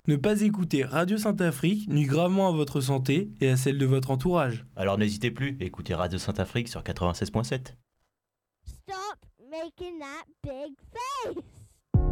Ne pas écouter Radio Sainte-Afrique nuit gravement à votre santé et à celle de votre entourage. Alors n'hésitez plus, écoutez Radio Sainte-Afrique sur 96.7. Stop making that big face!